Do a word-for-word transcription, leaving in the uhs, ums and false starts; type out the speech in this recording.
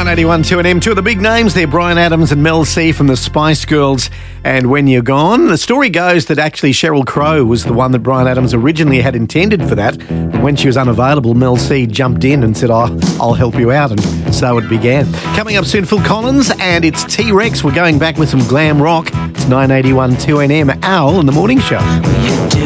nine eighty-one two N M. Two of the big names there, Bryan Adams and Mel C from the Spice Girls and When You're Gone. The story goes that actually Sheryl Crow was the one that Bryan Adams originally had intended for that. But when she was unavailable, Mel C jumped in and said, oh, I'll help you out. And so it began. Coming up soon, Phil Collins, and it's T-Rex. We're going back with some glam rock. It's nine eighty-one two N M, Owl in the Morning Show. You do